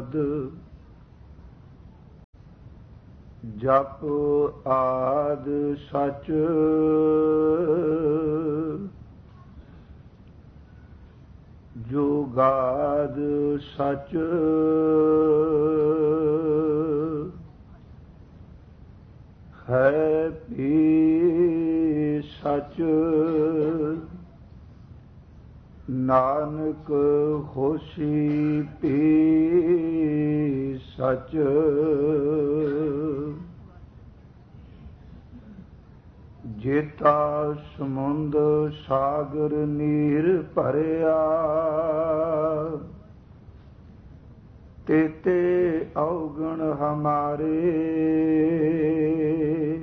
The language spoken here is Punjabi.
ਸ਼ਬਦ ਜਪ ਆਦ ਸਚ ਜੁਗਾਦ ਸਚ ਹੈ ਵੀ ਸਚ ਨਾਨਕ ਹੋਸੀ ਪੀ ਸਚ ਜੇਤਾ ਸਮੁੰਦ ਸਾਗਰ ਨੀਰ ਭਰਿਆ ਤੇਤੇ ਔਗਣ ਹਮਾਰੇ